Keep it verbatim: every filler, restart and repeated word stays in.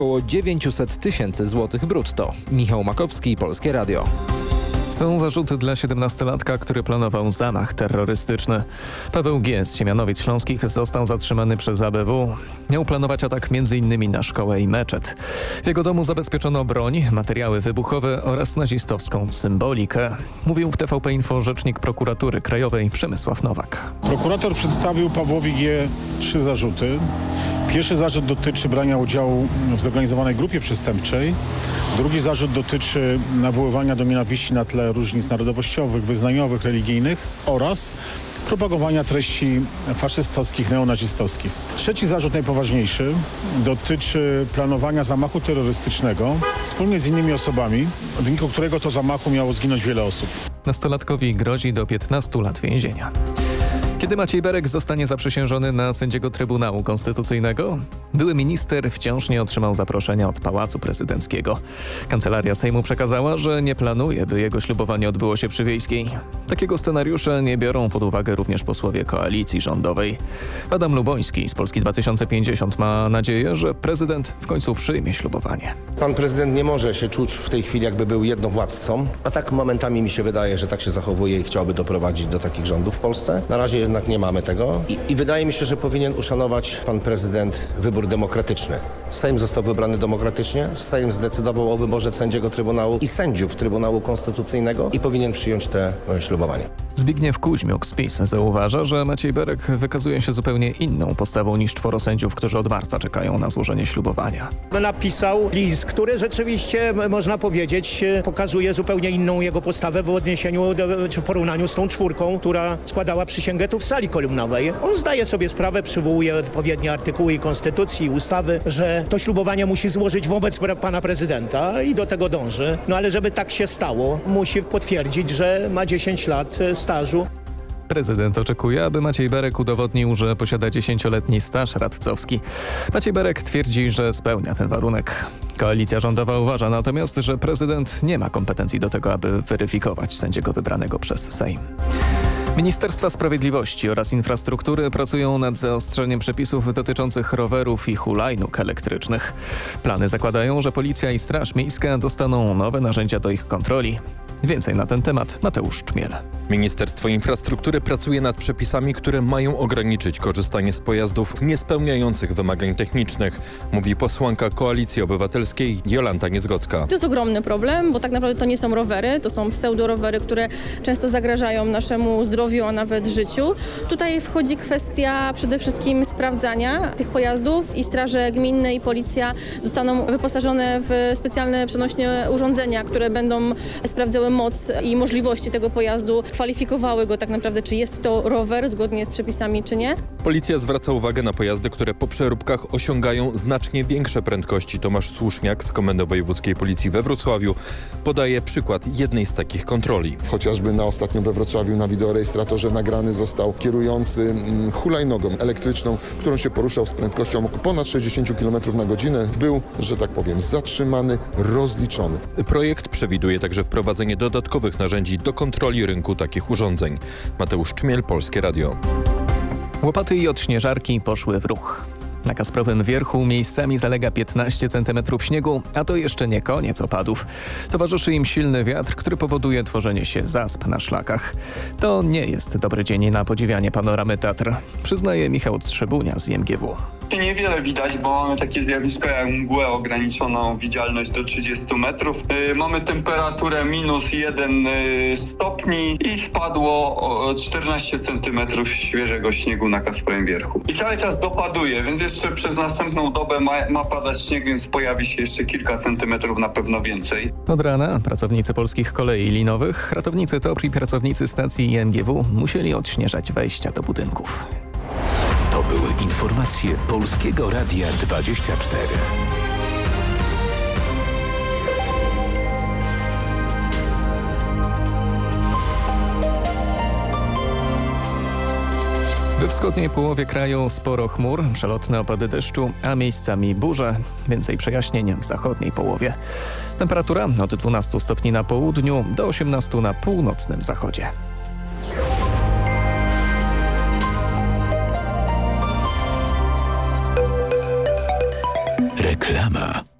Około dziewięćset tysięcy złotych brutto. Michał Makowski, Polskie Radio. Są zarzuty dla siedemnastolatka, który planował zamach terrorystyczny. Paweł G. z Siemianowic Śląskich został zatrzymany przez A B W. Miał planować atak m.in. na szkołę i meczet. W jego domu zabezpieczono broń, materiały wybuchowe oraz nazistowską symbolikę. Mówił w T V P Info rzecznik Prokuratury Krajowej Przemysław Nowak. Prokurator przedstawił Pawłowi G. trzy zarzuty. Pierwszy zarzut dotyczy brania udziału w zorganizowanej grupie przestępczej. Drugi zarzut dotyczy nawoływania do nienawiści na tle różnic narodowościowych, wyznaniowych, religijnych oraz propagowania treści faszystowskich, neonazistowskich. Trzeci zarzut, najpoważniejszy, dotyczy planowania zamachu terrorystycznego wspólnie z innymi osobami, w wyniku którego to zamachu miało zginąć wiele osób. Nastolatkowi grozi do piętnastu lat więzienia. Kiedy Maciej Berek zostanie zaprzysiężony na sędziego Trybunału Konstytucyjnego? Były minister wciąż nie otrzymał zaproszenia od Pałacu Prezydenckiego. Kancelaria Sejmu przekazała, że nie planuje, by jego ślubowanie odbyło się przy Wiejskiej. Takiego scenariusza nie biorą pod uwagę również posłowie koalicji rządowej. Adam Luboński z Polski dwa tysiące pięćdziesiąt ma nadzieję, że prezydent w końcu przyjmie ślubowanie. Pan prezydent nie może się czuć w tej chwili, jakby był jednowładcą, a tak momentami mi się wydaje, że tak się zachowuje i chciałby doprowadzić do takich rządów w Polsce. Na razie jednak nie mamy tego I, i wydaje mi się, że powinien uszanować pan prezydent wybór demokratyczny. Sejm został wybrany demokratycznie, Sejm zdecydował o wyborze sędziego Trybunału i sędziów Trybunału Konstytucyjnego i powinien przyjąć te ślubowanie. Zbigniew Kuźmiuk z PiS zauważa, że Maciej Berek wykazuje się zupełnie inną postawą niż czworo sędziów, którzy od marca czekają na złożenie ślubowania. Napisał list, który rzeczywiście, można powiedzieć, pokazuje zupełnie inną jego postawę w odniesieniu do, czy w porównaniu z tą czwórką, która składała przysięgę tu w sali kolumnowej. On zdaje sobie sprawę, przywołuje odpowiednie artykuły i konstytucji, i ustawy, że to ślubowanie musi złożyć wobec pana prezydenta i do tego dąży. No ale żeby tak się stało, musi potwierdzić, że ma dziesięć lat stażu. Prezydent oczekuje, aby Maciej Berek udowodnił, że posiada dziesięcioletni staż radcowski. Maciej Berek twierdzi, że spełnia ten warunek. Koalicja rządowa uważa natomiast, że prezydent nie ma kompetencji do tego, aby weryfikować sędziego wybranego przez Sejm. Ministerstwa Sprawiedliwości oraz Infrastruktury pracują nad zaostrzeniem przepisów dotyczących rowerów i hulajnóg elektrycznych. Plany zakładają, że Policja i Straż Miejska dostaną nowe narzędzia do ich kontroli. Więcej na ten temat Mateusz Czmiel. Ministerstwo Infrastruktury pracuje nad przepisami, które mają ograniczyć korzystanie z pojazdów niespełniających wymagań technicznych, mówi posłanka Koalicji Obywatelskiej Jolanta Niezgocka. To jest ogromny problem, bo tak naprawdę to nie są rowery, to są pseudorowery, które często zagrażają naszemu zdrowiu, a nawet życiu. Tutaj wchodzi kwestia przede wszystkim sprawdzania tych pojazdów i straże gminne i policja zostaną wyposażone w specjalne przenośne urządzenia, które będą sprawdzały moc i możliwości tego pojazdu, kwalifikowały go tak naprawdę, czy jest to rower zgodnie z przepisami, czy nie. Policja zwraca uwagę na pojazdy, które po przeróbkach osiągają znacznie większe prędkości. Tomasz Słuszniak z Komendy Wojewódzkiej Policji we Wrocławiu podaje przykład jednej z takich kontroli. Chociażby na ostatnio we Wrocławiu na wideorejestratorze nagrany został kierujący hulajnogą elektryczną, którą się poruszał z prędkością ponad sześćdziesiąt kilometrów na godzinę. Był, że tak powiem, zatrzymany, rozliczony. Projekt przewiduje także wprowadzenie dodatkowych narzędzi do kontroli rynku takich urządzeń. Mateusz Czmiel, Polskie Radio. Łopaty i odśnieżarki poszły w ruch. Na Kasprowym Wierchu miejscami zalega piętnaście centymetrów śniegu, a to jeszcze nie koniec opadów. Towarzyszy im silny wiatr, który powoduje tworzenie się zasp na szlakach. To nie jest dobry dzień na podziwianie panoramy Tatr, przyznaje Michał Trzebunia z I M G W. Niewiele widać, bo mamy takie zjawisko jak mgłę, ograniczoną widzialność do trzydziestu metrów. Yy, mamy temperaturę minus jeden yy, stopni i spadło o czternaście centymetrów świeżego śniegu na Kasprowym Wierchu. I cały czas dopaduje, więc jeszcze przez następną dobę ma, ma padać śnieg, więc pojawi się jeszcze kilka centymetrów, na pewno więcej. Od rana pracownicy polskich kolei linowych, ratownicy T O P R i pracownicy stacji I M G W musieli odśnieżać wejścia do budynków. To były informacje Polskiego Radia dwadzieścia cztery. We wschodniej połowie kraju sporo chmur, przelotne opady deszczu, a miejscami burze. Więcej przejaśnień w zachodniej połowie. Temperatura od dwunastu stopni na południu do osiemnastu na północnym zachodzie. Reklama.